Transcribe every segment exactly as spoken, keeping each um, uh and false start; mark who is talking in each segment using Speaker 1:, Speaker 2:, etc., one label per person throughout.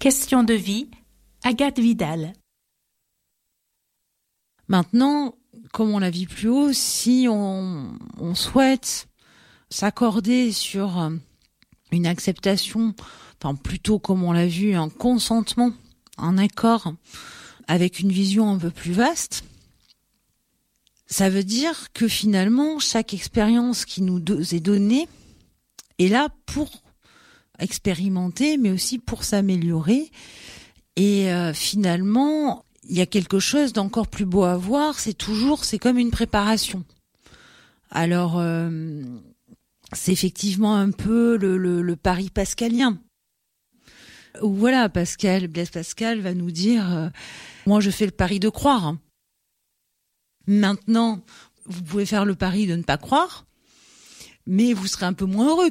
Speaker 1: Question de vie, Agathe Vidal.
Speaker 2: Maintenant, comme on l'a vu plus haut, si on, on souhaite s'accorder sur une acceptation, enfin plutôt comme on l'a vu, un consentement, un accord avec une vision un peu plus vaste, ça veut dire que finalement, chaque expérience qui nous est donnée est là pour expérimenter, mais aussi pour s'améliorer. Et euh, finalement, il y a quelque chose d'encore plus beau à voir, c'est toujours, c'est comme une préparation. Alors, euh, c'est effectivement un peu le, le, le pari pascalien. Où voilà, Pascal, Blaise Pascal va nous dire, euh, moi je fais le pari de croire. Maintenant, vous pouvez faire le pari de ne pas croire, mais vous serez un peu moins heureux.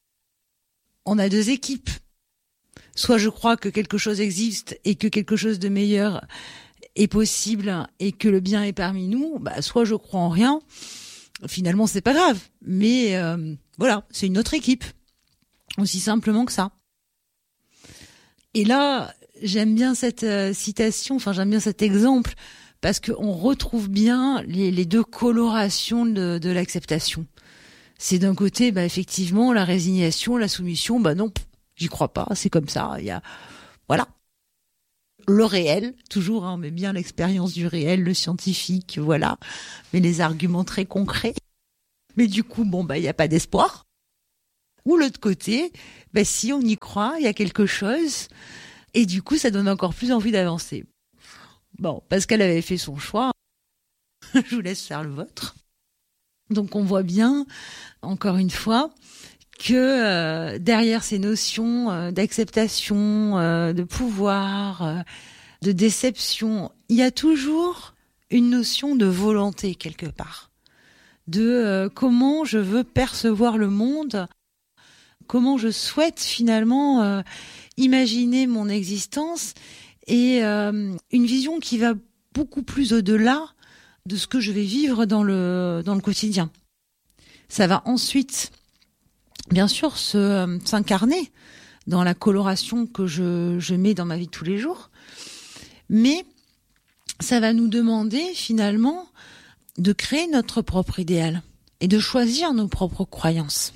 Speaker 2: On a deux équipes. Soit je crois que quelque chose existe et que quelque chose de meilleur est possible et que le bien est parmi nous, bah soit je crois en rien. Finalement, c'est pas grave. Mais euh, voilà, c'est une autre équipe. Aussi simplement que ça. Et là, j'aime bien cette euh, citation, enfin j'aime bien cet exemple, parce qu'on retrouve bien les, les deux colorations de, de l'acceptation. C'est d'un côté, bah effectivement, la résignation, la soumission, bah non, j'y crois pas, c'est comme ça. Il y a, voilà, le réel, toujours, hein, mais bien l'expérience du réel, le scientifique, voilà, mais les arguments très concrets. Mais du coup, bon, bah il y a pas d'espoir. Ou l'autre côté, bah si on y croit, il y a quelque chose, et du coup, ça donne encore plus envie d'avancer. Bon, Pascal avait fait son choix, je vous laisse faire le vôtre. Donc on voit bien, encore une fois, que euh, derrière ces notions euh, d'acceptation, euh, de pouvoir, euh, de déception, il y a toujours une notion de volonté quelque part, de euh, comment je veux percevoir le monde, comment je souhaite finalement euh, imaginer mon existence, et euh, une vision qui va beaucoup plus au-delà de ce que je vais vivre dans le dans le quotidien. Ça va ensuite, bien sûr, se euh, s'incarner dans la coloration que je je mets dans ma vie de tous les jours, mais ça va nous demander finalement de créer notre propre idéal et de choisir nos propres croyances.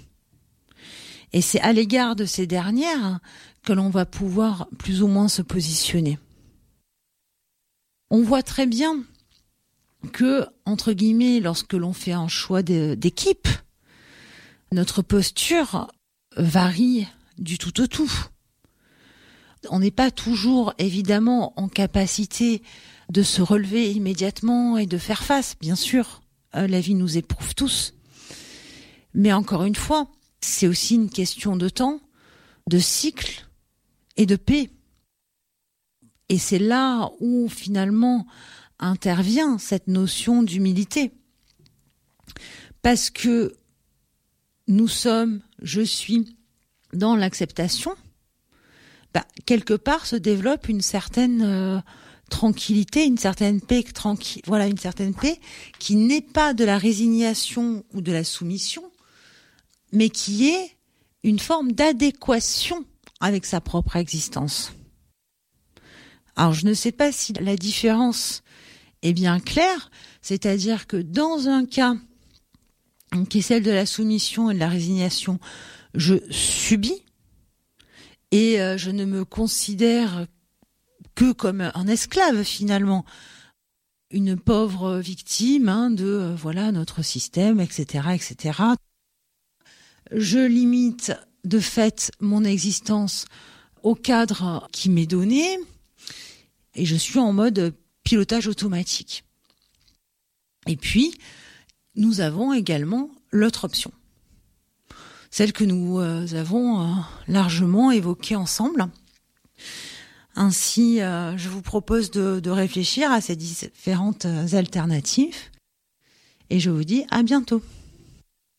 Speaker 2: Et c'est à l'égard de ces dernières que l'on va pouvoir plus ou moins se positionner. On voit très bien que, entre guillemets, lorsque l'on fait un choix de, d'équipe, notre posture varie du tout au tout. On n'est pas toujours, évidemment, en capacité de se relever immédiatement et de faire face, bien sûr. La vie nous éprouve tous. Mais encore une fois, c'est aussi une question de temps, de cycle et de paix. Et c'est là où, finalement, intervient cette notion d'humilité. Parce que nous sommes, je suis, dans l'acceptation, bah, quelque part se développe une certaine euh, tranquillité, une certaine paix, tranquille, voilà, une certaine paix qui n'est pas de la résignation ou de la soumission, mais qui est une forme d'adéquation avec sa propre existence. Alors, je ne sais pas si la différence est bien claire, c'est-à-dire que dans un cas qui est celle de la soumission et de la résignation, je subis et euh, je ne me considère que comme un esclave finalement, une pauvre victime hein, de euh, voilà notre système, et cetera, et cetera. Je limite de fait mon existence au cadre qui m'est donné et je suis en mode pilotage automatique. Et puis, nous avons également l'autre option, celle que nous euh, avons euh, largement évoquée ensemble. Ainsi, euh, je vous propose de, de réfléchir à ces différentes alternatives et je vous dis à bientôt.